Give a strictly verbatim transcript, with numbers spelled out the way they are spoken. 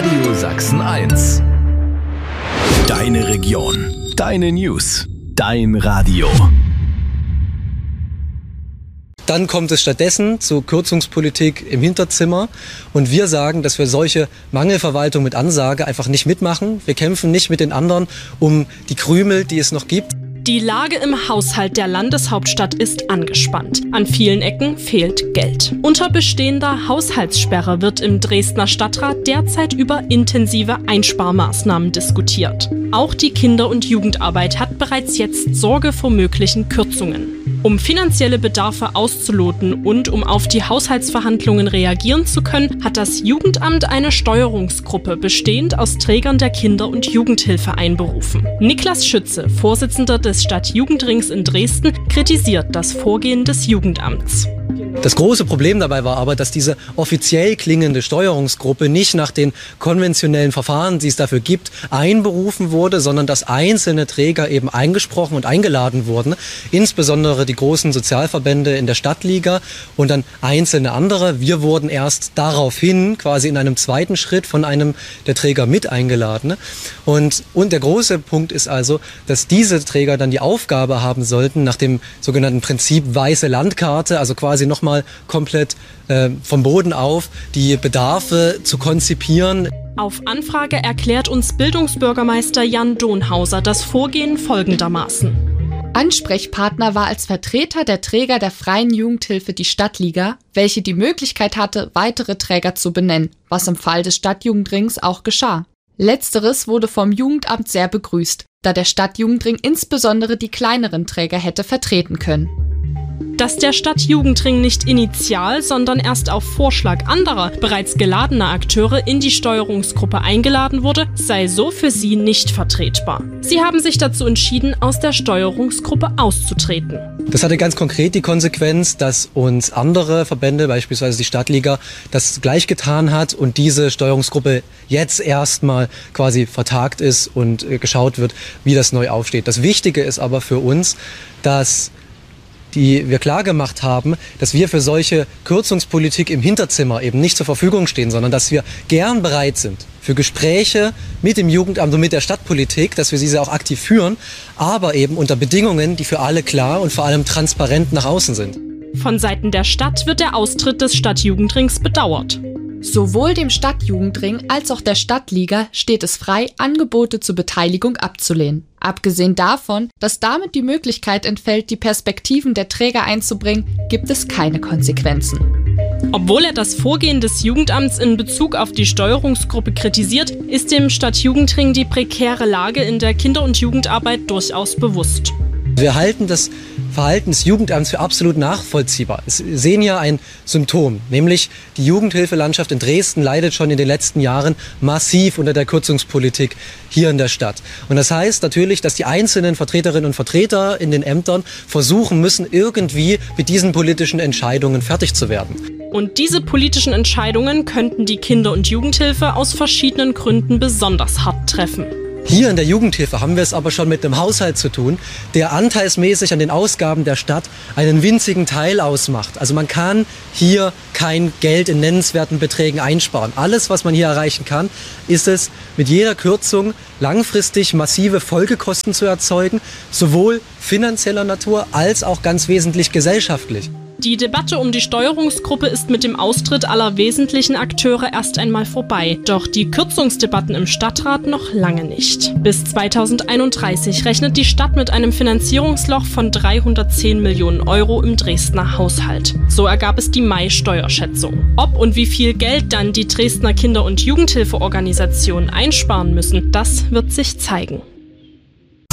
Radio Sachsen eins. Deine Region, deine News, dein Radio. Dann kommt es stattdessen zu Kürzungspolitik im Hinterzimmer und wir sagen, dass wir solche Mangelverwaltung mit Ansage einfach nicht mitmachen. Wir kämpfen nicht mit den anderen um die Krümel, die es noch gibt. Die Lage im Haushalt der Landeshauptstadt ist angespannt. An vielen Ecken fehlt Geld. Unter bestehender Haushaltssperre wird im Dresdner Stadtrat derzeit über intensive Einsparmaßnahmen diskutiert. Auch die Kinder- und Jugendarbeit hat bereits jetzt Sorge vor möglichen Kürzungen. Um finanzielle Bedarfe auszuloten und um auf die Haushaltsverhandlungen reagieren zu können, hat das Jugendamt eine Steuerungsgruppe bestehend aus Trägern der Kinder- und Jugendhilfe einberufen. Niklas Schütze, Vorsitzender des Stadtjugendrings in Dresden, kritisiert das Vorgehen des Jugendamts. Das große Problem dabei war aber, dass diese offiziell klingende Steuerungsgruppe nicht nach den konventionellen Verfahren, die es dafür gibt, einberufen wurde, sondern dass einzelne Träger eben eingesprochen und eingeladen wurden, insbesondere die großen Sozialverbände in der Stadtliga und dann einzelne andere. Wir wurden erst daraufhin quasi in einem zweiten Schritt von einem der Träger mit eingeladen. Und, und der große Punkt ist also, dass diese Träger dann die Aufgabe haben sollten, nach dem sogenannten Prinzip weiße Landkarte, also quasi nochmal komplett äh, vom Boden auf, die Bedarfe zu konzipieren. Auf Anfrage erklärt uns Bildungsbürgermeister Jan Donhauser das Vorgehen folgendermaßen. Ansprechpartner war als Vertreter der Träger der Freien Jugendhilfe die Stadtliga, welche die Möglichkeit hatte, weitere Träger zu benennen, was im Fall des Stadtjugendrings auch geschah. Letzteres wurde vom Jugendamt sehr begrüßt, da der Stadtjugendring insbesondere die kleineren Träger hätte vertreten können. Dass der Stadtjugendring nicht initial, sondern erst auf Vorschlag anderer, bereits geladener Akteure in die Steuerungsgruppe eingeladen wurde, sei so für sie nicht vertretbar. Sie haben sich dazu entschieden, aus der Steuerungsgruppe auszutreten. Das hatte ganz konkret die Konsequenz, dass uns andere Verbände, beispielsweise die Stadtliga, das gleich getan hat und diese Steuerungsgruppe jetzt erstmal quasi vertagt ist und äh, geschaut wird, wie das neu aufsteht. Das Wichtige ist aber für uns, dass die wir klargemacht haben, dass wir für solche Kürzungspolitik im Hinterzimmer eben nicht zur Verfügung stehen, sondern dass wir gern bereit sind für Gespräche mit dem Jugendamt und mit der Stadtpolitik, dass wir diese auch aktiv führen, aber eben unter Bedingungen, die für alle klar und vor allem transparent nach außen sind. Von Seiten der Stadt wird der Austritt des Stadtjugendrings bedauert. Sowohl dem Stadtjugendring als auch der Stadtliga steht es frei, Angebote zur Beteiligung abzulehnen. Abgesehen davon, dass damit die Möglichkeit entfällt, die Perspektiven der Träger einzubringen, gibt es keine Konsequenzen. Obwohl er das Vorgehen des Jugendamts in Bezug auf die Steuerungsgruppe kritisiert, ist dem Stadtjugendring die prekäre Lage in der Kinder- und Jugendarbeit durchaus bewusst. Wir halten das Verhalten des Jugendamts für absolut nachvollziehbar. Wir sehen ja ein Symptom, nämlich die Jugendhilfelandschaft in Dresden leidet schon in den letzten Jahren massiv unter der Kürzungspolitik hier in der Stadt. Und das heißt natürlich, dass die einzelnen Vertreterinnen und Vertreter in den Ämtern versuchen müssen, irgendwie mit diesen politischen Entscheidungen fertig zu werden. Und diese politischen Entscheidungen könnten die Kinder- und Jugendhilfe aus verschiedenen Gründen besonders hart treffen. Hier in der Jugendhilfe haben wir es aber schon mit einem Haushalt zu tun, der anteilsmäßig an den Ausgaben der Stadt einen winzigen Teil ausmacht. Also man kann hier kein Geld in nennenswerten Beträgen einsparen. Alles, was man hier erreichen kann, ist es, mit jeder Kürzung langfristig massive Folgekosten zu erzeugen, sowohl finanzieller Natur als auch ganz wesentlich gesellschaftlich. Die Debatte um die Steuerungsgruppe ist mit dem Austritt aller wesentlichen Akteure erst einmal vorbei. Doch die Kürzungsdebatten im Stadtrat noch lange nicht. Bis zweitausendeinunddreißig rechnet die Stadt mit einem Finanzierungsloch von dreihundertzehn Millionen Euro im Dresdner Haushalt. So ergab es die Mai-Steuerschätzung. Ob und wie viel Geld dann die Dresdner Kinder- und Jugendhilfeorganisationen einsparen müssen, das wird sich zeigen.